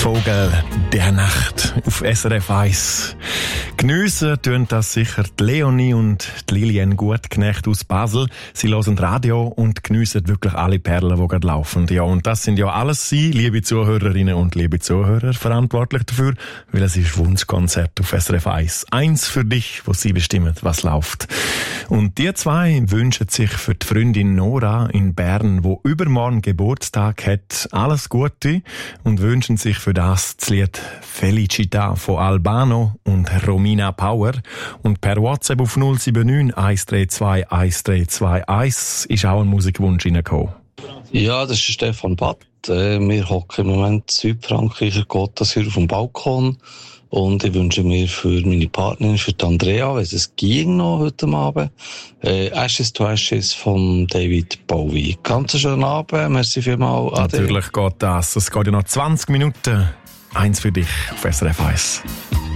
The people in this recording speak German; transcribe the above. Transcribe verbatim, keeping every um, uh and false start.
Vogel der Nacht auf S R F eins. Geniessen tun das sicher die Leonie und die Lilian Gutknecht aus Basel. Sie hören Radio und geniessen wirklich alle Perlen, die gerade laufen. Ja, und das sind ja alles Sie, liebe Zuhörerinnen und liebe Zuhörer, verantwortlich dafür, weil es ist Wunschkonzert auf S R F eins. Eins für dich, wo Sie bestimmen, was läuft. Und die zwei wünschen sich für die Freundin Nora in Bern, wo übermorgen Geburtstag hat, alles Gute und wünschen sich für das das Lied Felicita von Albano und Romina Power. Und per WhatsApp auf null sieben neun eins drei zwei eins drei zwei eins ist auch ein Musikwunsch reingekommen. Ja, das ist Stefan Batt. Wir hocken im Moment in Südfrankreich, geht das hier auf dem Balkon. Und ich wünsche mir für meine Partnerin, für die Andrea, wenn es ging noch heute Abend, äh, Ashes to Ashes von David Bowie. Ganz schönen Abend, merci vielmals. Natürlich geht das. Es geht ja noch zwanzig Minuten. Eins für dich auf S R F eins.